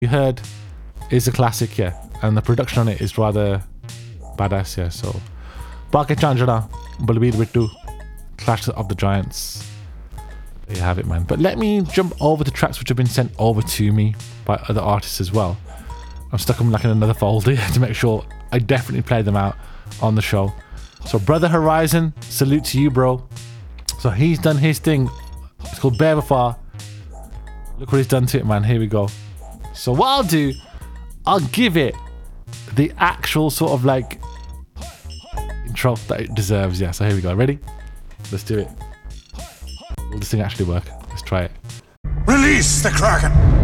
you heard is a classic, yeah, and the production on it is rather badass, yeah. So Baake Chanjana, Balbir Bittu, Clash of the Giants. There you have it, man. But let me jump over the tracks which have been sent over to me by other artists as well. I'm stuck them like in another folder to make sure I definitely play them out on the show. So Brother Horizon, salute to you, bro. So he's done his thing. It's called Bevafar. Look what he's done to it, man. Here we go. So what I'll do, I'll give it the actual sort of like intro that it deserves. Yeah, so here we go. Ready? Let's do it. Will this thing actually work? Let's try it. Release the Kraken!